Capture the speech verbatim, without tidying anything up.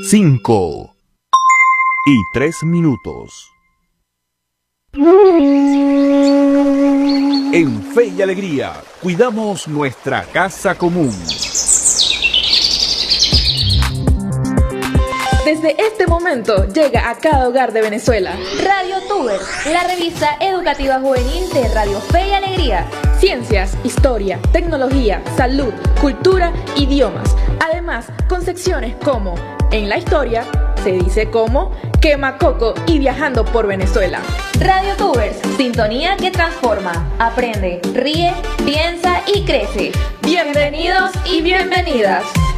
cinco y tres minutos. En Fe y Alegría, cuidamos nuestra casa común. Desde este momento llega a cada hogar de Venezuela Radio Tuber, la revista educativa juvenil de Radio Fe y Alegría. Ciencias, historia, tecnología, salud, cultura, idiomas. Además, con secciones como En la historia, se dice como Quemacoco y Viajando por Venezuela. Radio Tubers, sintonía que transforma. Aprende, ríe, piensa y crece. Bienvenidos y bienvenidas.